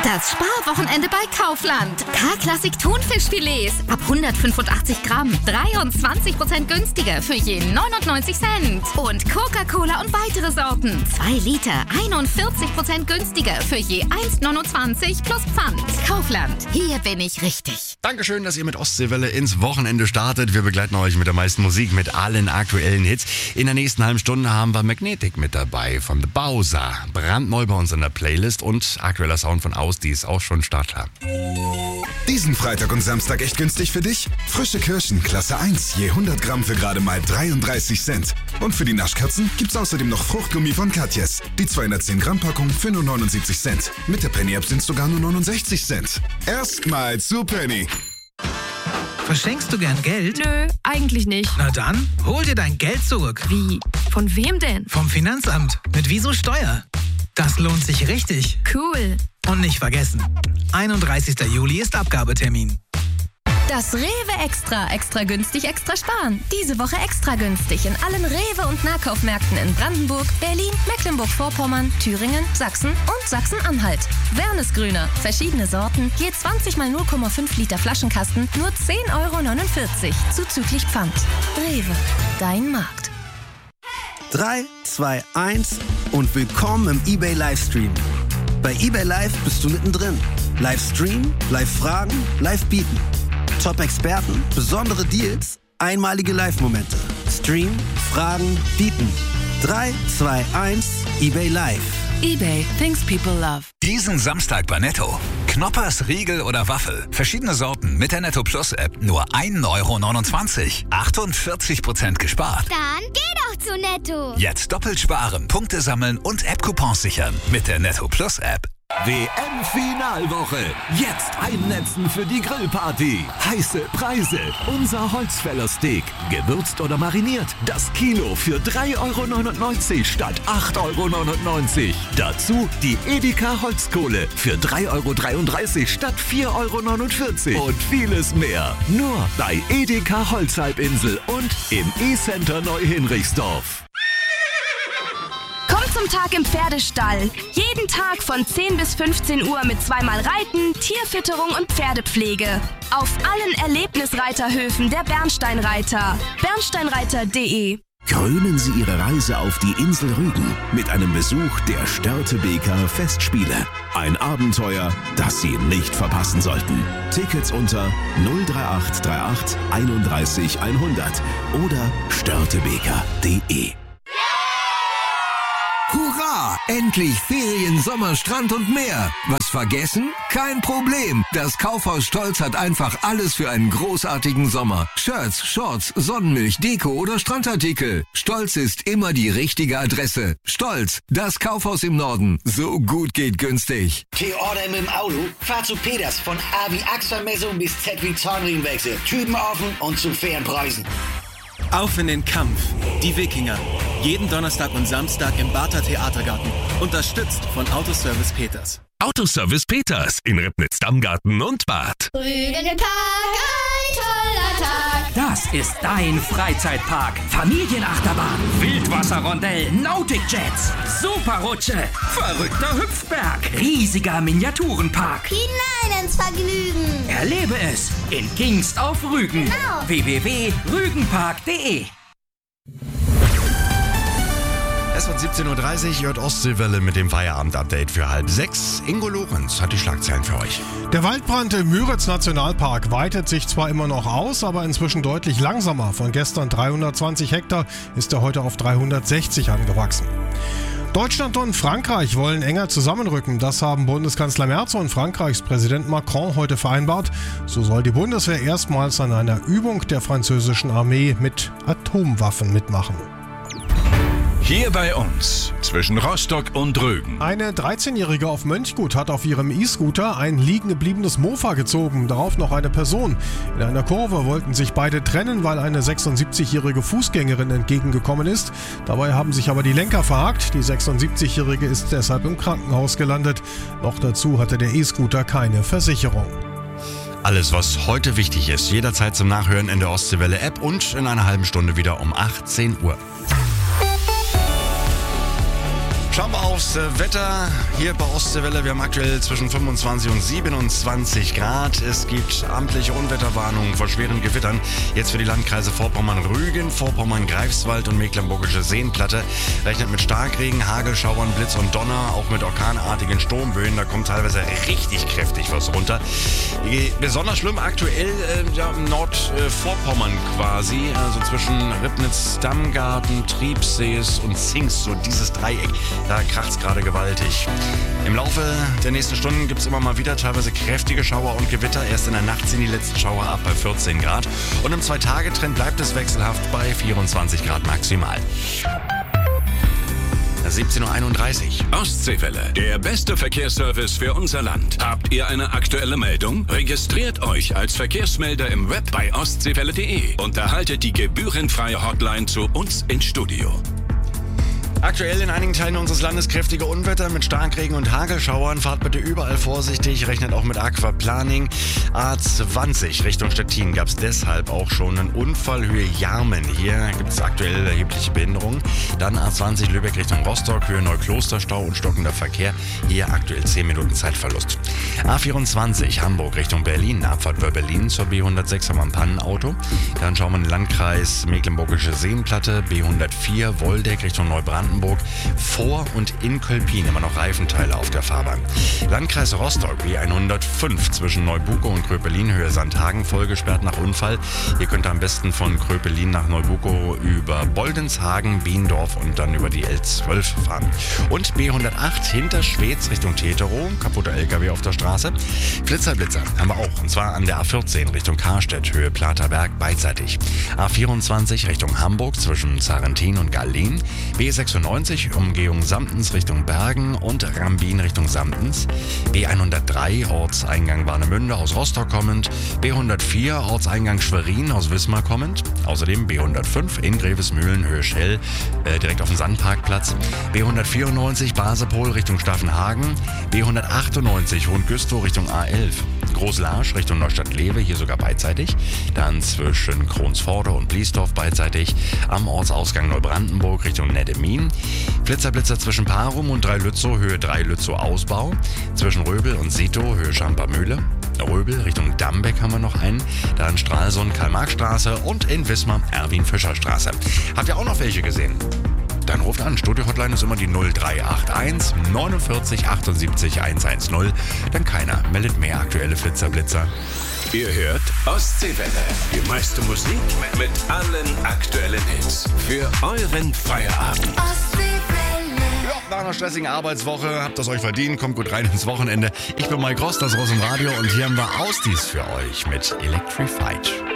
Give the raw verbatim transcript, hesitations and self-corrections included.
Das Sparwochenende bei Kaufland. K-Klassik Thunfischfilets ab hundertfünfundachtzig Gramm. dreiundzwanzig Prozent günstiger für je neunundneunzig Cent. Und Coca-Cola und weitere Sorten. zwei Liter, einundvierzig Prozent günstiger für je eins neunundzwanzig plus Pfand. Kaufland, hier bin ich richtig. Dankeschön, dass ihr mit Ostseewelle ins Wochenende startet. Wir begleiten euch mit der meisten Musik, mit allen aktuellen Hits. In der nächsten halben Stunde haben wir Magnetic mit dabei von The Bowser. Brandneu bei uns in der Playlist und aktueller Sound von Aus, die ist auch schon startklar. Diesen Freitag und Samstag echt günstig für dich? Frische Kirschen, Klasse eins, je hundert Gramm für gerade mal dreiunddreißig Cent. Und für die Naschkatzen gibt's außerdem noch Fruchtgummi von Katjes. Die zweihundertzehn Gramm Packung für nur neunundsiebzig Cent. Mit der Penny-App sind's sogar nur neunundsechzig Cent. Erstmal zu Penny. Verschenkst du gern Geld? Nö, eigentlich nicht. Na dann, hol dir dein Geld zurück. Wie? Von wem denn? Vom Finanzamt. Mit Wieso Steuer. Das lohnt sich richtig. Cool. Und nicht vergessen, einunddreißigster Juli ist Abgabetermin. Das Rewe Extra. Extra günstig, extra sparen. Diese Woche extra günstig in allen Rewe- und Nahkaufmärkten in Brandenburg, Berlin, Mecklenburg-Vorpommern, Thüringen, Sachsen und Sachsen-Anhalt. Wernesgrüner. Verschiedene Sorten. Je zwanzig mal null Komma fünf Liter Flaschenkasten. Nur zehn Euro neunundvierzig. Zuzüglich Pfand. Rewe. Dein Markt. drei, zwei, eins und willkommen im eBay Livestream. Bei eBay Live bist du mittendrin. Livestream, Live-Fragen, Live-Bieten. Top-Experten, besondere Deals, einmalige Live-Momente. Stream, Fragen, Bieten. drei, zwei, eins, eBay Live. eBay, things people love. Diesen Samstag bei Netto. Knoppers, Riegel oder Waffel. Verschiedene Sorten mit der Netto Plus App. Nur ein Euro neunundzwanzig. achtundvierzig Prozent gespart. Dann geh doch zu Netto. Jetzt doppelt sparen, Punkte sammeln und App-Coupons sichern. Mit der Netto Plus App. W M-Finalwoche. Jetzt einnetzen für die Grillparty. Heiße Preise. Unser Holzfällersteak. Gewürzt oder mariniert. Das Kilo für drei Euro neunundneunzig statt acht Euro neunundneunzig. Dazu die Edeka Holzkohle für drei Euro dreiunddreißig statt vier Euro neunundvierzig. Und vieles mehr. Nur bei Edeka Holzhalbinsel und im E-Center Neuhinrichsdorf. Komm zum Tag im Pferdestall. Jeden Tag von zehn bis fünfzehn Uhr mit zweimal Reiten, Tierfütterung und Pferdepflege. Auf allen Erlebnisreiterhöfen der Bernsteinreiter. bernsteinreiter punkt de. Krönen Sie Ihre Reise auf die Insel Rügen mit einem Besuch der Störtebeker Festspiele. Ein Abenteuer, das Sie nicht verpassen sollten. Tickets unter null drei acht drei acht einunddreißig hundert oder störtebeker punkt de. Hurra! Endlich Ferien, Sommer, Strand und mehr. Was vergessen? Kein Problem. Das Kaufhaus Stolz hat einfach alles für einen großartigen Sommer. Shirts, Shorts, Sonnenmilch, Deko oder Strandartikel. Stolz ist immer die richtige Adresse. Stolz, das Kaufhaus im Norden. So gut geht günstig. T-Order mit dem Auto? Fahr zu Peters. Von A wie Achsermessung bis Z wie Zahnriemenwechsel. Typen offen und zu fairen Preisen. Auf in den Kampf. Die Wikinger. Jeden Donnerstag und Samstag im Barther Theatergarten. Unterstützt von Autoservice Peters. Autoservice Peters in Ribnitz-Dammgarten und Bad. Rügen Park, ein toller Tag. Das ist dein Freizeitpark. Familienachterbahn, Wildwasserrondell, Nautic Jets, Superrutsche, verrückter Hüpfberg, riesiger Miniaturenpark. Hinein ins Vergnügen. Erlebe es in Kingst auf Rügen. Genau. w w w punkt rügenpark punkt de. Es wird siebzehn Uhr dreißig, hört Ostseewelle mit dem Feierabend-Update für halb sechs. Ingo Lorenz hat die Schlagzeilen für euch. Der Waldbrand im Müritz-Nationalpark weitet sich zwar immer noch aus, aber inzwischen deutlich langsamer. Von gestern dreihundertzwanzig Hektar ist er heute auf dreihundertsechzig angewachsen. Deutschland und Frankreich wollen enger zusammenrücken. Das haben Bundeskanzler Merz und Frankreichs Präsident Macron heute vereinbart. So soll die Bundeswehr erstmals an einer Übung der französischen Armee mit Atomwaffen mitmachen. Hier bei uns, zwischen Rostock und Rügen. Eine dreizehnjährige auf Mönchgut hat auf ihrem E-Scooter ein liegen gebliebenes Mofa gezogen, darauf noch eine Person. In einer Kurve wollten sich beide trennen, weil eine sechsundsiebzigjährige Fußgängerin entgegengekommen ist. Dabei haben sich aber die Lenker verhakt. Die sechsundsiebzigjährige ist deshalb im Krankenhaus gelandet. Noch dazu hatte der E-Scooter keine Versicherung. Alles, was heute wichtig ist, jederzeit zum Nachhören in der Ostseewelle-App und in einer halben Stunde wieder um achtzehn Uhr. Schauen wir aufs Wetter hier bei Ostseewelle. Wir haben aktuell zwischen fünfundzwanzig und siebenundzwanzig Grad. Es gibt amtliche Unwetterwarnungen vor schweren Gewittern. Jetzt für die Landkreise Vorpommern, Rügen, Vorpommern, Greifswald und Mecklenburgische Seenplatte. Rechnet mit Starkregen, Hagelschauern, Blitz und Donner, auch mit orkanartigen Sturmböen. Da kommt teilweise richtig kräftig was runter. Besonders schlimm aktuell äh, ja, im Nordvorpommern äh, quasi. Also zwischen Ribnitz, Dammgarten, Triebsees und Zingst. So dieses Dreieck. Da kracht es gerade gewaltig. Im Laufe der nächsten Stunden gibt es immer mal wieder teilweise kräftige Schauer und Gewitter. Erst in der Nacht sind die letzten Schauer ab bei vierzehn Grad. Und im Zwei-Tage-Trend bleibt es wechselhaft bei vierundzwanzig Grad maximal. siebzehn Uhr einunddreißig. Ostseewelle, der beste Verkehrsservice für unser Land. Habt ihr eine aktuelle Meldung? Registriert euch als Verkehrsmelder im Web bei ostseewelle punkt de und erhaltet die gebührenfreie Hotline zu uns ins Studio. Aktuell in einigen Teilen unseres Landes kräftige Unwetter mit Starkregen und Hagelschauern. Fahrt bitte überall vorsichtig, rechnet auch mit Aquaplaning. A zwanzig Richtung Stettin gab es deshalb auch schon einen Unfall, Höhe Jarmen. Hier gibt es aktuell erhebliche Behinderungen. Dann A zwanzig Lübeck Richtung Rostock, Höhe Neuklosterstau und stockender Verkehr. Hier aktuell zehn Minuten Zeitverlust. A vierundzwanzig Hamburg Richtung Berlin, Abfahrt bei Berlin zur B hundertsechs haben wir ein Pannenauto. Dann schauen wir in den Landkreis Mecklenburgische Seenplatte, B hundertvier Woldeck Richtung Neubrandenburg. Vor und in Kölpin immer noch Reifenteile auf der Fahrbahn. Landkreis Rostock B hundertfünf zwischen Neubuko und Kröpelin, Höhe Sandhagen, vollgesperrt nach Unfall. Ihr könnt am besten von Kröpelin nach Neubuko über Boldenshagen, Biendorf und dann über die L zwölf fahren. Und B hundertacht hinter Schwez Richtung Teterow, kaputter L K W auf der Straße. Flitzer, Blitzer haben wir auch, und zwar an der A vierzehn Richtung Karstedt, Höhe Platerberg, beidseitig. A vierundzwanzig Richtung Hamburg zwischen Zarentin und Gallin. B sechsundneunzig Umgehung Samtens Richtung Bergen und Rambin Richtung Samtens. B hundertdrei Ortseingang Warnemünde aus Rostock kommend. B hundertvier Ortseingang Schwerin aus Wismar kommend. Außerdem B hundertfünf in Grevesmühlen, Höhe Schell, äh, direkt auf dem Sandparkplatz. B hundertvierundneunzig Basepol Richtung Staffenhagen. B hundertachtundneunzig Hohengüstrow Richtung A elf. Großlarsch Richtung Neustadt-Lewe, hier sogar beidseitig. Dann zwischen Kronsforde und Bliesdorf beidseitig. Am Ortsausgang Neubrandenburg Richtung Neddemin. Flitzerblitzer zwischen Parum und Dreilützow, Höhe Dreilützow Ausbau. Zwischen Röbel und Sito, Höhe Schampermühle. Röbel Richtung Dambeck haben wir noch einen. Dann Stralsund, Karl-Marx-Straße und in Wismar Erwin-Fischer-Straße. Habt ihr auch noch welche gesehen? Dann ruft an. Studio-Hotline ist immer die null drei acht eins neunundvierzig achtundsiebzig hundertzehn. Dann keiner meldet mehr aktuelle Flitzerblitzer. Ihr hört Ostseewelle. Die meiste Musik mit allen aktuellen Hits. Für euren Feierabend. Ja, nach einer stressigen Arbeitswoche habt ihr es euch verdient. Kommt gut rein ins Wochenende. Ich bin Mike Ross, das Ross im Radio. Und hier haben wir Ausdies für euch mit Electrified.